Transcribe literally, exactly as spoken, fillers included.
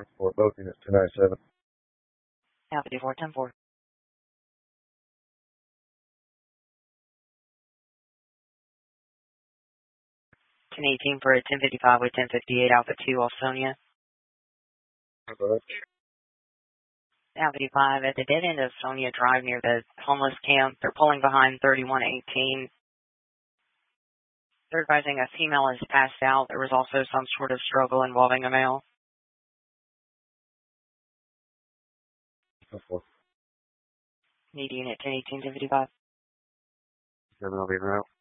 For both units, two ninety-seven. Avenue four ten four. ten eighteen for a ten fifty-five with ten fifty-eight Alpha two off Sonia. Avenue five at the dead end of Sonia Drive near the homeless camp. They're pulling behind thirty-one eighteen. They're advising a female is passed out. There was also some sort of struggle involving a male. Need unit ten eighteen ten fifty-five. seven, I'll be en route.